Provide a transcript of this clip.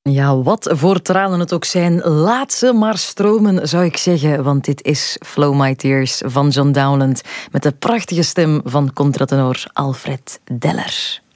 Ja, wat voor tranen het ook zijn, laat ze maar stromen, zou ik zeggen. Want dit is Flow My Tears van John Dowland met de prachtige stem van contratenor Alfred Deller.